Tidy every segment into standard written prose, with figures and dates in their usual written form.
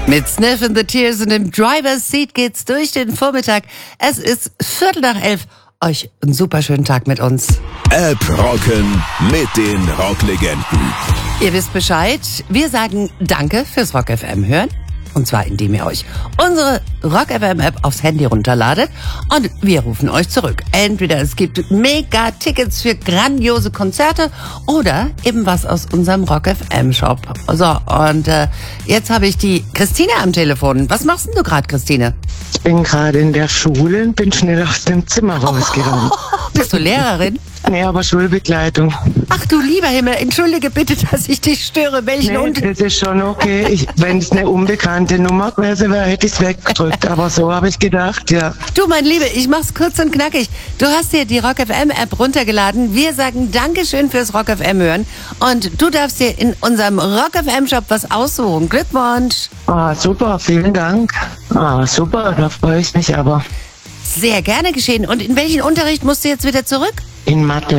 Mit Sniff and the Tears und dem Driver's Seat geht's durch den Vormittag. Es ist 11:15. Euch einen super schönen Tag mit uns. App rocken mit den Rocklegenden. Ihr wisst Bescheid. Wir sagen Danke fürs Rock FM hören. Und zwar, indem ihr euch unsere Rock FM App aufs Handy runterladet und wir rufen euch zurück. Entweder es gibt mega Tickets für grandiose Konzerte oder eben was aus unserem Rock FM Shop. So, und jetzt habe ich die Christine am Telefon. Was machst denn du gerade, Christine? Ich bin gerade in der Schule und bin schnell aus dem Zimmer rausgerannt. Bist du Lehrerin? Nee, aber Schulbegleitung. Ach du lieber Himmel, entschuldige bitte, dass ich dich störe. Welchen Das ist schon okay. Wenn es eine unbekannte Nummer gewesen wäre, hätte ich es weggedrückt. Aber so habe ich gedacht, ja. Du, mein Liebe, ich mach's kurz und knackig. Du hast dir die Rock FM App runtergeladen. Wir sagen Dankeschön fürs Rock FM hören. Und du darfst dir in unserem Rock FM Shop was aussuchen. Glückwunsch. Ah, super, vielen Dank. Ah, super, da freue ich mich aber. Sehr gerne geschehen. Und in welchen Unterricht musst du jetzt wieder zurück? In Mathe.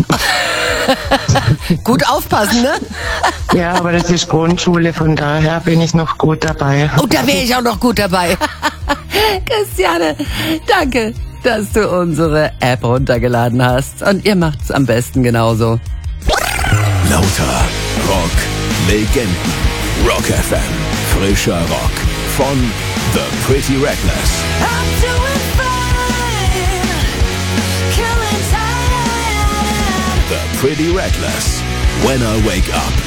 Gut aufpassen, ne? Ja, aber das ist Grundschule, von daher bin ich noch gut dabei. Oh, da wäre ich auch noch gut dabei. Christiane, danke, dass du unsere App runtergeladen hast. Und ihr macht's am besten genauso. Lauter Rock Legenden. Rock FM. Frischer Rock. Von The Pretty Reckless. I'm doing fine, killing time. The Pretty Reckless. When I Wake Up.